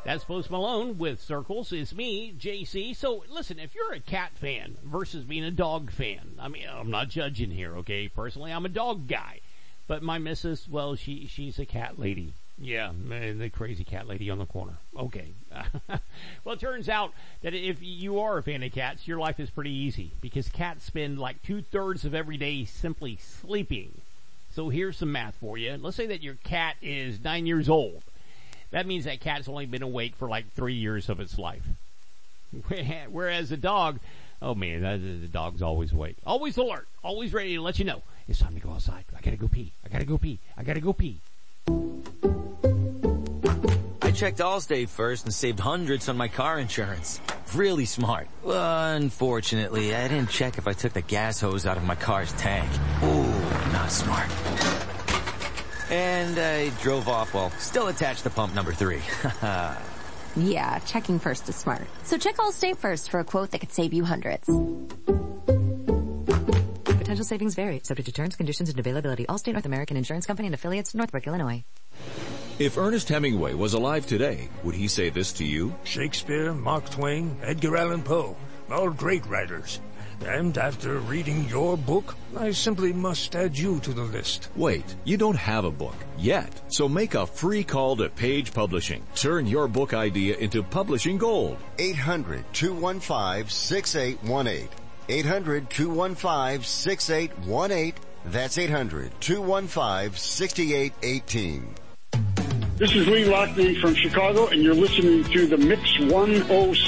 That's Post Malone with Circles. It's me, JC. So, listen, if you're a cat fan versus being a dog fan, I mean, I'm not judging here, okay? Personally, I'm a dog guy. But my missus, well, she's a cat lady. Yeah, the crazy cat lady on the corner. Okay. Well, it turns out that if you are a fan of cats, your life is pretty easy because cats spend like 2/3 of every day simply sleeping. So here's some math for you. Let's say that your cat is 9 years old. That means that cat's only been awake for like 3 years of its life. Whereas a dog, oh man, the dog's always awake. Always alert. Always ready to let you know. It's time to go outside. I gotta go pee. I gotta go pee. I gotta go pee. I checked Allstate first and saved hundreds on my car insurance. Really smart. Unfortunately, I didn't check if I took the gas hose out of my car's tank. Ooh, not smart. And I drove off while still attached to pump number 3. Yeah, checking first is smart. So check Allstate first for a quote that could save you hundreds. Potential savings vary, subject to terms, conditions, and availability. Allstate North American Insurance Company and affiliates, Northbrook, Illinois. If Ernest Hemingway was alive today, would he say this to you? Shakespeare, Mark Twain, Edgar Allan Poe, all great writers. And after reading your book, I simply must add you to the list. Wait, you don't have a book yet. So make a free call to Page Publishing. Turn your book idea into publishing gold. 800-215-6818. 800-215-6818. That's 800-215-6818. This is Lee Lockney from Chicago, and you're listening to the Mix 106.